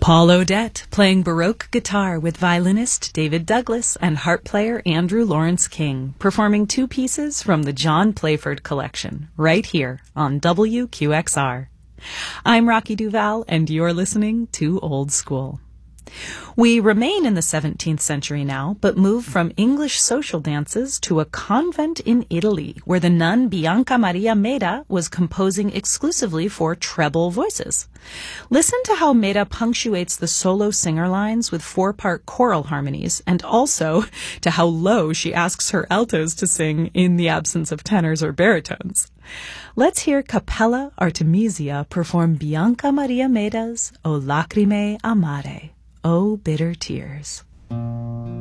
Paul Odette playing Baroque guitar with violinist David Douglas and harp player Andrew Lawrence King, performing two pieces from the John Playford collection, right here on WQXR. I'm Rocky Duval, and you're listening to Old School. We remain in the 17th century now, but move from English social dances to a convent in Italy, where the nun Bianca Maria Meda was composing exclusively for treble voices. Listen to how Meda punctuates the solo singer lines with four-part choral harmonies, and also to how low she asks her altos to sing in the absence of tenors or baritones. Let's hear Capella Artemisia perform Bianca Maria Meda's O Lacrime Amare, O Bitter Tears.